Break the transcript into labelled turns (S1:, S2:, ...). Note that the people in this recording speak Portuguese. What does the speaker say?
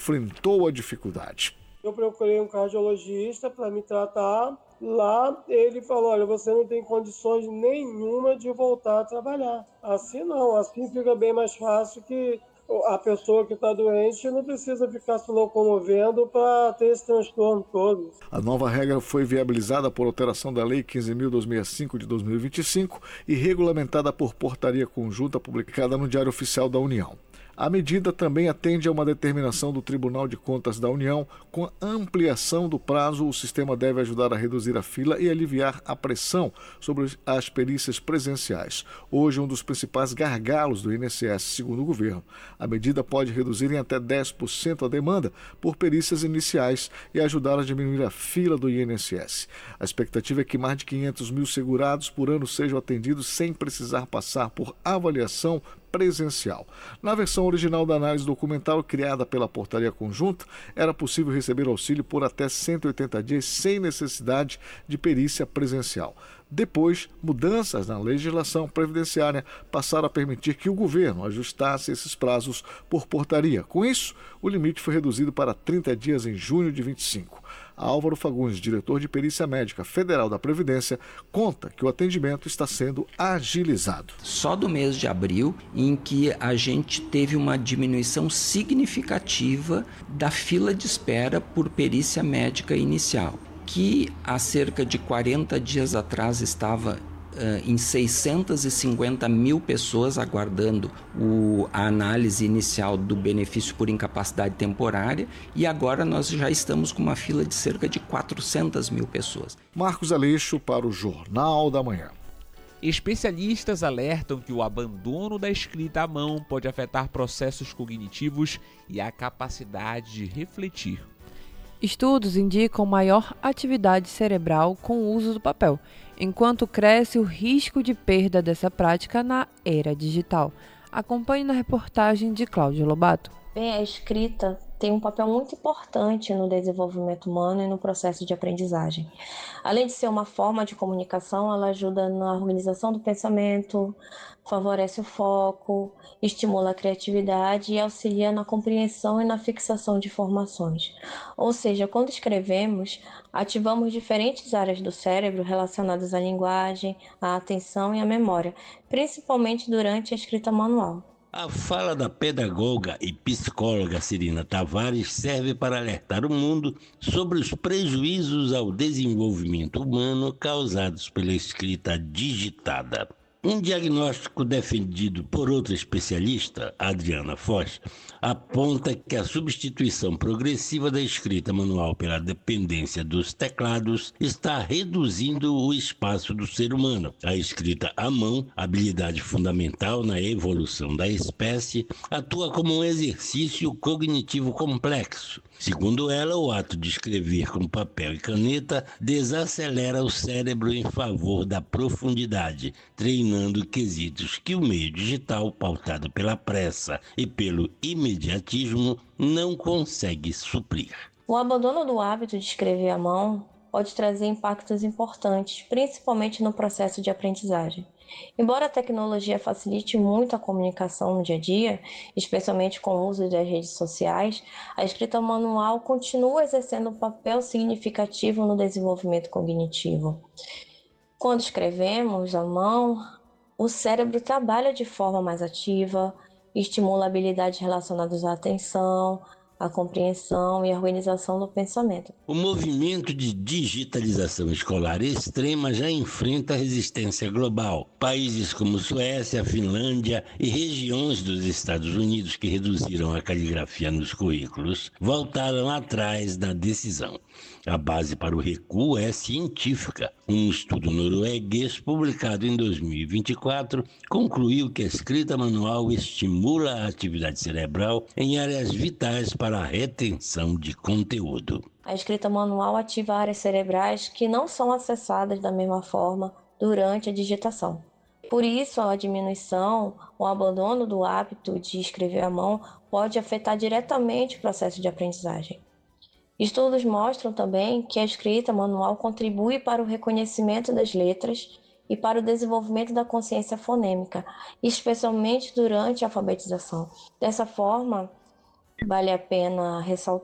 S1: enfrentou a dificuldade.
S2: Eu procurei um cardiologista para me tratar. Lá ele falou, olha, você não tem condições nenhuma de voltar a trabalhar. Assim não, assim fica bem mais fácil, que a pessoa que está doente não precisa ficar se locomovendo para ter esse transtorno todo.
S1: A nova regra foi viabilizada por alteração da Lei 15.265 de 2025 e regulamentada por portaria conjunta publicada no Diário Oficial da União. A medida também atende a uma determinação do Tribunal de Contas da União. Com a ampliação do prazo, o sistema deve ajudar a reduzir a fila e aliviar a pressão sobre as perícias presenciais. Hoje, um dos principais gargalos do INSS, segundo o governo. A medida pode reduzir em até 10% a demanda por perícias iniciais e ajudar a diminuir a fila do INSS. A expectativa é que mais de 500 mil segurados por ano sejam atendidos sem precisar passar por avaliação presencial. Na versão original da análise documental criada pela portaria conjunta, era possível receber auxílio por até 180 dias sem necessidade de perícia presencial. Depois, mudanças na legislação previdenciária passaram a permitir que o governo ajustasse esses prazos por portaria. Com isso, o limite foi reduzido para 30 dias em junho de 25. Álvaro Fagundes, diretor de Perícia Médica Federal da Previdência, conta que o atendimento está sendo agilizado.
S3: Só do mês de abril, em que a gente teve uma diminuição significativa da fila de espera por perícia médica inicial, que há cerca de 40 dias atrás estava em 650 mil pessoas aguardando a análise inicial do benefício por incapacidade temporária, e agora nós já estamos com uma fila de cerca de 400 mil pessoas.
S1: Marcos Aleixo para o Jornal da Manhã.
S4: Especialistas alertam que o abandono da escrita à mão pode afetar processos cognitivos e a capacidade de refletir.
S5: Estudos indicam maior atividade cerebral com o uso do papel, enquanto cresce o risco de perda dessa prática na era digital. Acompanhe na reportagem de Cláudio Lobato.
S6: Bem, a escrita tem um papel muito importante no desenvolvimento humano e no processo de aprendizagem. Além de ser uma forma de comunicação, ela ajuda na organização do pensamento, favorece o foco, estimula a criatividade e auxilia na compreensão e na fixação de informações. Ou seja, quando escrevemos, ativamos diferentes áreas do cérebro relacionadas à linguagem, à atenção e à memória, principalmente durante a escrita manual.
S7: A fala da pedagoga e psicóloga Cirina Tavares serve para alertar o mundo sobre os prejuízos ao desenvolvimento humano causados pela escrita digitada. Um diagnóstico defendido por outra especialista, Adriana Foz, aponta que a substituição progressiva da escrita manual pela dependência dos teclados está reduzindo o espaço do ser humano. A escrita à mão, habilidade fundamental na evolução da espécie, atua como um exercício cognitivo complexo. Segundo ela, o ato de escrever com papel e caneta desacelera o cérebro em favor da profundidade, treinando quesitos que o meio digital, pautado pela pressa e pelo imediatismo, não consegue suprir.
S6: O abandono do hábito de escrever à mão pode trazer impactos importantes, principalmente no processo de aprendizagem. Embora a tecnologia facilite muito a comunicação no dia a dia, especialmente com o uso das redes sociais, a escrita manual continua exercendo um papel significativo no desenvolvimento cognitivo. Quando escrevemos à mão, o cérebro trabalha de forma mais ativa, estimula habilidades relacionadas à atenção, a compreensão e a organização do pensamento.
S7: O movimento de digitalização escolar extrema já enfrenta resistência global. Países como Suécia, Finlândia e regiões dos Estados Unidos que reduziram a caligrafia nos currículos voltaram atrás da decisão. A base para o recuo é científica. Um estudo norueguês publicado em 2024 concluiu que a escrita manual estimula a atividade cerebral em áreas vitais para a retenção de conteúdo.
S6: A escrita manual ativa áreas cerebrais que não são acessadas da mesma forma durante a digitação. Por isso, a diminuição ou abandono do hábito de escrever à mão pode afetar diretamente o processo de aprendizagem. Estudos mostram também que a escrita manual contribui para o reconhecimento das letras e para o desenvolvimento da consciência fonêmica, especialmente durante a alfabetização. Dessa forma, Vale a pena ressaltar